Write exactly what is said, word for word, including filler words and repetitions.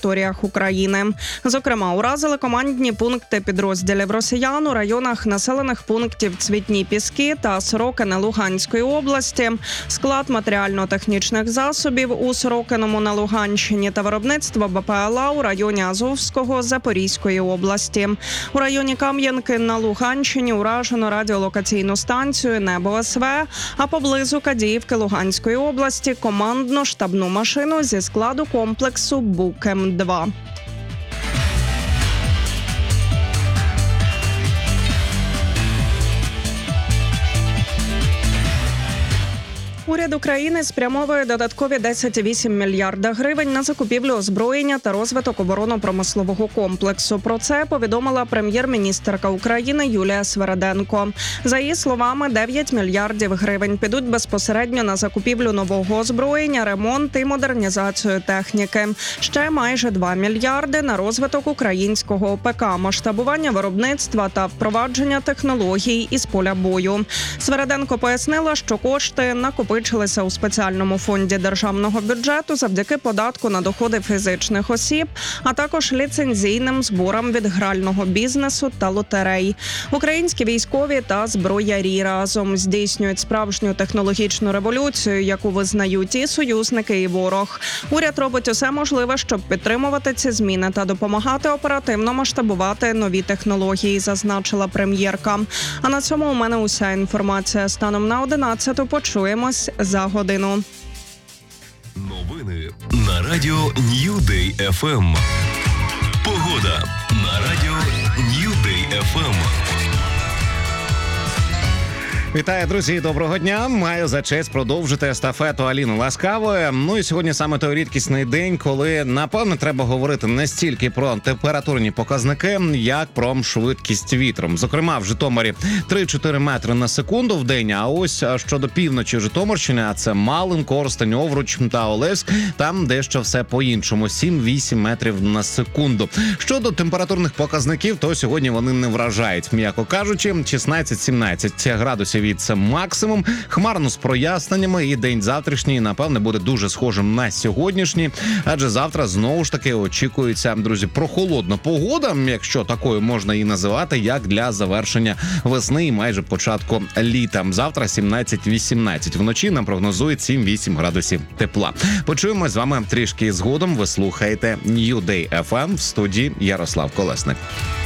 територіях України. Зокрема, уразили командні пункти підрозділів росіян у районах населених пунктів Цвітні Піски та Сорокине Луганської області, склад матеріально-технічних засобів у Сорокиному на Луганщині та виробництво БПЛА у районі Азовського Запорізької області. У районі Кам'янки на Луганщині уражено радіолокаційну станцію «Небо СВ», а поблизу Кадіївки Луганської області – командно-штабну машину зі складу комплексу Букем два. Уряд України спрямовує додаткові десять цілих вісім мільярда гривень на закупівлю озброєння та розвиток оборонно-промислового комплексу. Про це повідомила прем'єр-міністерка України Юлія Свериденко. За її словами, дев'ять мільярдів гривень підуть безпосередньо на закупівлю нового озброєння, ремонт і модернізацію техніки. Ще майже два мільярди на розвиток українського ОПК, масштабування виробництва та впровадження технологій із поля бою. Свериденко пояснила, що кошти накопичилися у спеціальному фонді державного бюджету завдяки податку на доходи фізичних осіб, а також ліцензійним зборам від грального бізнесу та лотерей. Українські військові та зброярі разом здійснюють справжню технологічну революцію, яку визнають і союзники, і ворог. Уряд робить усе можливе, щоб підтримувати ці зміни та допомагати оперативно масштабувати нові технології, зазначила прем'єрка. А на цьому у мене уся інформація. Станом на одинадцяту почуємось за годину. Новини на радіо New Day еф ем. Погода на радіо New Day еф ем. Вітаю, друзі, доброго дня. Маю за честь продовжити естафету Аліни Ласкавої. Ну і сьогодні саме той рідкісний день, коли, напевно, треба говорити не стільки про температурні показники, як про швидкість вітру. Зокрема, в Житомирі три-чотири метри на секунду в день, а ось щодо півночі Житомирщини, а це Малин, Коростень, Овруч та Олевськ, там дещо все по-іншому, сім-вісім метрів на секунду. Щодо температурних показників, то сьогодні вони не вражають, м'яко кажучи, шістнадцять-сімнадцять градусів. Це максимум, хмарно з проясненнями, і день завтрашній, напевне, буде дуже схожим на сьогоднішній, адже завтра знову ж таки очікується, друзі, прохолодна погода, якщо такою можна її називати, як для завершення весни і майже початку літа. Завтра сімнадцять-вісімнадцять, вночі нам прогнозують сім-вісім градусів тепла. Почуємось з вами трішки згодом. Ви слухаєте New Day еф ем, в студії Ярослав Колесник.